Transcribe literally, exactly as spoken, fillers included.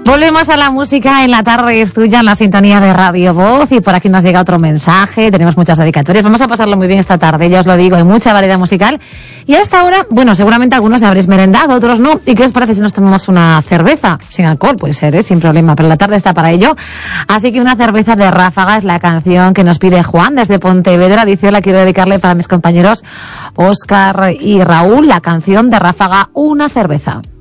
Volvemos a la música en la tarde, es tuya en la sintonía de Radio Voz, y por aquí nos llega otro mensaje, tenemos muchas dedicatorias, vamos a pasarlo muy bien esta tarde, ya os lo digo, hay mucha variedad musical, y a esta hora, bueno, seguramente algunos habréis merendado, otros no, ¿y qué os parece si nos tomamos una cerveza? Sin alcohol puede ser, ¿eh? Sin problema, pero la tarde está para ello, así que una cerveza de Ráfaga es la canción que nos pide Juan desde Pontevedra, dice, la quiero dedicarle para mis compañeros Óscar y Raúl, la canción de Ráfaga, Una cerveza.